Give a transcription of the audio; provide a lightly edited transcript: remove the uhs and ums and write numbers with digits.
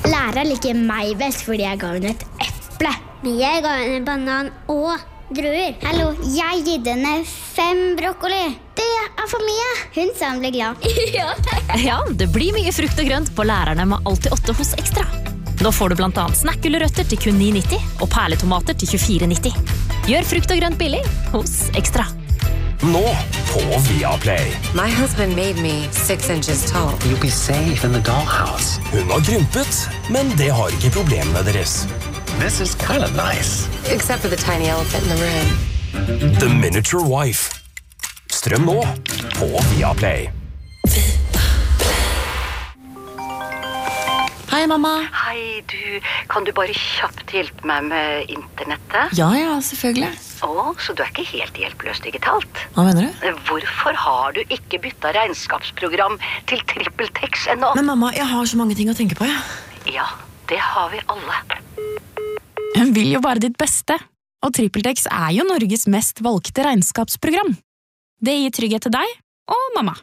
Læreren liker meg best fordi jeg ga henne et eple. Men jeg ga henne banan og druer. Hallo, jeg gitt henne 5 brokkoli. Det for mye. Hun sa hun ble glad. Ja, det blir mye frukt og grønt på lærerne med Alltid 8 hos Ekstra. Nå får du blant annet snakkgulrøtter til kun 9,90 og perletomater til 24,90. Gjør frukt og grønt billig hos Ekstra. Nå på Viaplay. My husband made me 6 inches tall. You'll be safe in the dollhouse. Hun har krympet, men det har ikke problemene deres. This is kind of nice. Except for the tiny elephant in the room. The Miniature Wife. Strøm nå på Viaplay. Hei, mamma. Hei, kan du bare kjapt hjelpe meg med internettet? Ja, selvfølgelig. Så du ikke helt hjelpeløs digitalt? Hva mener du? Hvorfor har du ikke byttet regnskapsprogram til TrippelTex ennå? Men mamma, jeg har så mange ting å tenke på, Ja, det har vi alle. Hun vil jo bare ditt beste, og TrippelTex jo Norges mest valgte regnskapsprogram. Det gir trygghet til deg og mamma.